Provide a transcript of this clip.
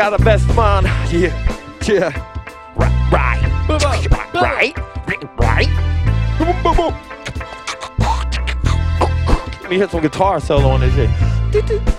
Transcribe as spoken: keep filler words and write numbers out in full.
Got the best fun. Yeah, yeah. Right, right, right, right. Boom, boom, boom. Let me hit some guitar solo on this shit.